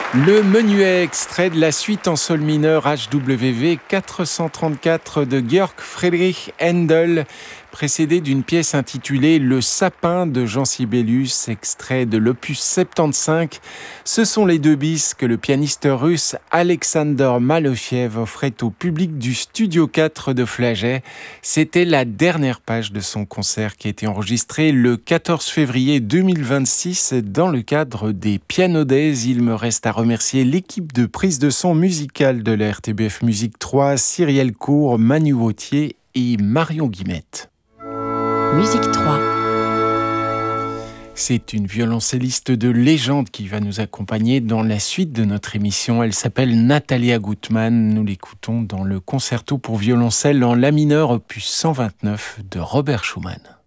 Le menuet, extrait de la suite en sol mineur HWV 434 de Georg Friedrich Händel, précédé d'une pièce intitulée Le sapin de Jean Sibelius, extrait de l'opus 75. Ce sont les deux bis que le pianiste russe Alexander Malofiev offrait au public du Studio 4 de Flagey. C'était la dernière page de son concert qui a été enregistré le 14 février 2026 dans le cadre des Piano Days. Il me reste à remercier l'équipe de prise de son musicale de la RTBF Musique 3, Cyrielle Cour, Manu Wautier et Marion Guimette. Musique 3. C'est une violoncelliste de légende qui va nous accompagner dans la suite de notre émission. Elle s'appelle Natalia Gutmann. Nous l'écoutons dans le concerto pour violoncelle en la mineur opus 129 de Robert Schumann.